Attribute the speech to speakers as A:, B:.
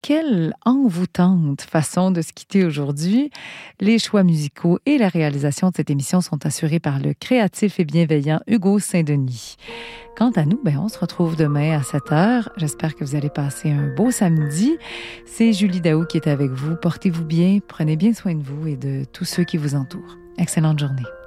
A: quelle envoûtante façon de se quitter aujourd'hui. Les choix musicaux et la réalisation de cette émission sont assurés par le créatif et bienveillant Hugo Saint-Denis. Quant à nous, on se retrouve demain à 7h. J'espère que vous allez passer un beau samedi. C'est Julie Daou qui est avec vous. Portez-vous bien, prenez bien soin de vous et de tous ceux qui vous entourent. Excellente journée.